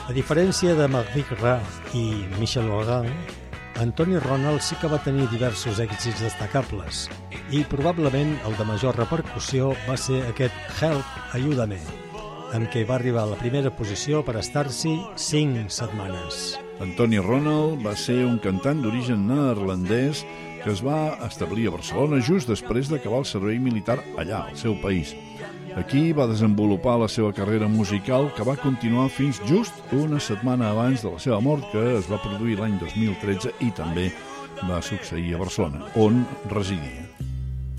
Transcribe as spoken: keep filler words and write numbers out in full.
A diferència de Marguerite Ra i Michel Legrand, Antoni Ronald sí que va tenir diversos èxits destacables i probablement el de major repercussió va ser aquest Help, Ayúdame, amb què va arribar a la primera posició per estar-s'hi cinc setmanes. Antoni Ronald va ser un cantant d'origen neerlandès que es va establir a Barcelona just després d'acabar el servei militar allà, al seu país. Aquí va desenvolupar la seva carrera musical, que va continuar fins just una setmana abans de la seva mort, que es va produir l'any dos mil tretze i també va succeir a Barcelona, on residia.